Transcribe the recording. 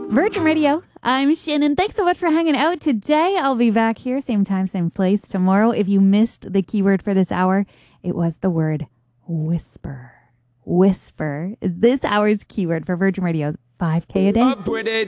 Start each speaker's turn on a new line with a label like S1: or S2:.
S1: Virgin Radio, I'm Shannon. Thanks so much for hanging out today. I'll be back here, same time, same place tomorrow. If you missed the keyword for this hour, it was the word whisper. Whisper is this hour's keyword for Virgin Radio's 5K a day.
S2: Up with it.